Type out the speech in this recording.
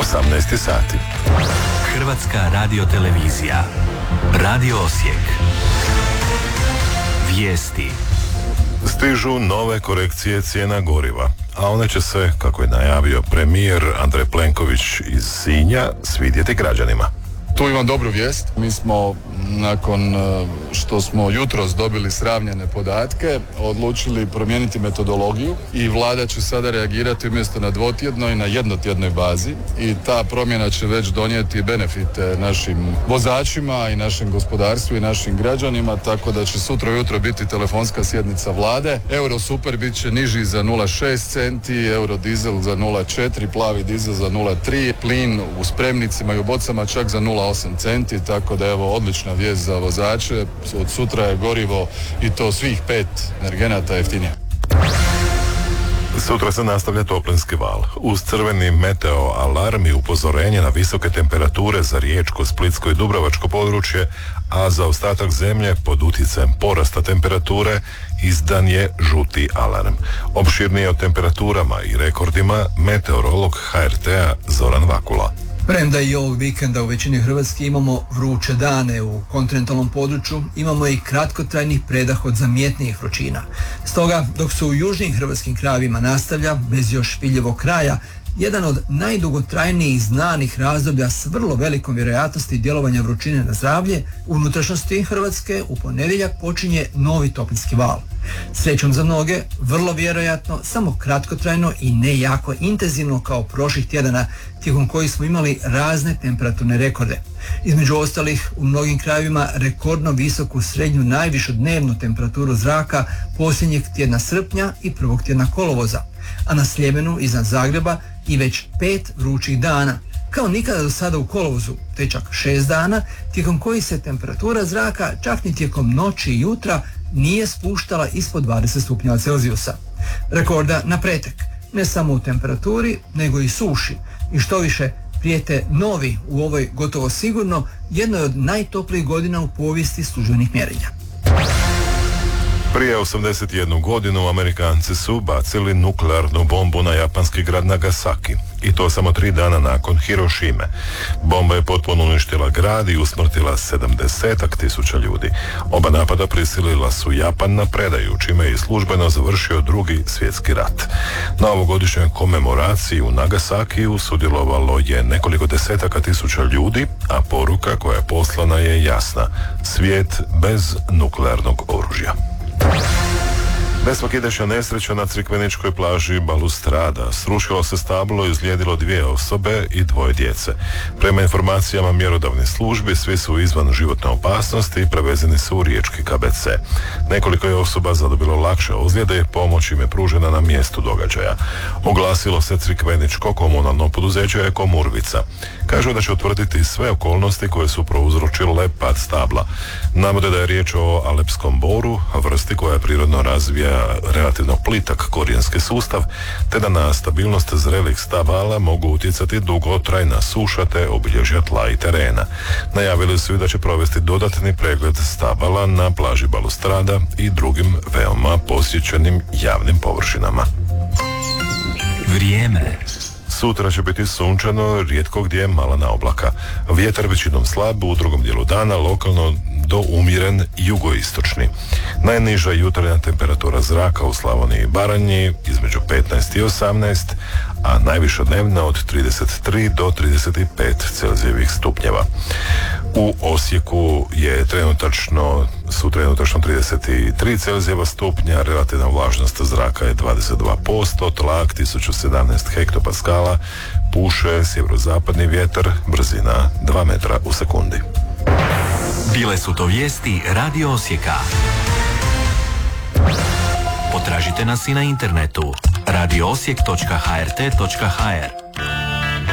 18 sati. Hrvatska radiotelevizija. Radio Osijek. Vijesti. Stižu nove korekcije cijena goriva, a one će se, kako je najavio premijer Andrej Plenković iz Sinja, svidjeti građanima. Tu imam dobru vijest. Mi smo, nakon što smo jutros dobili sravnjene podatke, odlučili promijeniti metodologiju i vlada će sada reagirati umjesto na dvotjednoj, na jednotjednoj bazi i ta promjena će već donijeti benefite našim vozačima i našem gospodarstvu i našim građanima, tako da će sutra ujutro biti telefonska sjednica vlade. Euro super bit će niži za 0,6 centi, euro dizel za 0,4, plavi dizel za 0,3, plin u spremnicima i u bocama čak za 0,8 centi, tako da evo odlična vijest za vozače. Od sutra je gorivo i to svih 5 energenata jeftinije. Sutra se nastavlja toplinski val. Uz crveni meteo alarm i upozorenje na visoke temperature za riječko, splitsko i dubrovačko područje, a za ostatak zemlje pod utjecajem porasta temperature izdan je žuti alarm. Opširnije o temperaturama i rekordima meteorolog HRT-a Zoran Vakula. Premda i ovog vikenda u većini Hrvatske imamo vruće dane, u kontinentalnom području imamo i kratkotrajnih predah od zamjetnijih vrućina. Stoga, dok se u južnim hrvatskim krajevima nastavlja, bez još vidljivog kraja, jedan od najdugotrajnijih znanih razdoblja s vrlo velikom vjerojatnosti djelovanja vrućine na zdravlje, u unutrašnjosti Hrvatske u ponedjeljak počinje novi toplinski val. Srećom za mnoge, vrlo vjerojatno, samo kratkotrajno i ne jako intenzivno kao prošlih tjedana, tijekom kojih smo imali razne temperaturne rekorde. Između ostalih, u mnogim krajevima rekordno visoku srednju najvišu dnevnu temperaturu zraka posljednjeg tjedna srpnja i prvog tjedna kolovoza, a na Sljemenu iznad Zagreba i već 5 vrućih dana, kao nikada do sada u kolovozu, te čak 6 dana, tijekom kojih se temperatura zraka čak ni tijekom noći i jutra nije spuštala ispod 20 stupnjeva Celzijusa. Rekorda na pretek, ne samo u temperaturi, nego i suši, i što više prijete novi u ovoj gotovo sigurno jednoj od najtoplijih godina u povijesti službenih mjerenja. Prije 81 godinu Amerikanci su bacili nuklearnu bombu na japanski grad Nagasaki, i to samo 3 dana nakon Hirošime. Bomba je potpuno uništila grad i usmrtila 70.000 ljudi. Oba napada prisilila su Japan na predaju, čime je i službeno završio Drugi svjetski rat. Na ovogodišnjoj komemoraciji u Nagasakiju sudjelovalo je nekoliko desetaka tisuća ljudi, a poruka koja je poslana je jasna: svijet bez nuklearnog oružja. Nesvakidašnja nesreća na Crikveničkoj plaži Balustrada. Srušilo se stablo i izlijedilo 2 osobe i 2 djece. Prema informacijama mjerodavnih službi, svi su izvan životne opasnosti i prevezeni su u riječki KBC. Nekoliko je osoba zadobilo lakše ozljede i pomoć im je pružena na mjestu događaja. Oglasilo se Crikveničko komunalno poduzeće Eko Murvica. Kažu da će utvrditi sve okolnosti koje su prouzročile pad stabla. Navode da je riječ o alepskom boru, vrsti koja prirodno razvija relativno plitak korijenski sustav, te da na stabilnost zrelih stabala mogu utjecati dugotrajna suša te obilježja tla i terena. Najavili su i da će provesti dodatni pregled stabala na plaži Balustrada i drugim veoma posjećenim javnim površinama. Vrijeme. Sutra će biti sunčano, rijetko gdje malena oblaka. Vjetar većinom slab, u drugom dijelu dana lokalno do umjeren jugoistočni. Najniža jutarnja temperatura zraka u Slavoniji i Baranji između 15 i 18, a najviša dnevna od 33 do 35 Celzijevih stupnjeva. U Osijeku je trenutačno 33 Celzijeva stupnja, relativna vlažnost zraka je 22%, tlak 1017 hektopaskala, puše sjeverozapadni vjetar, brzina 2 metra u sekundi. Bile su to vijesti Radio Osijeka. Potražite nas i na internetu radioosijek.hrt.hr.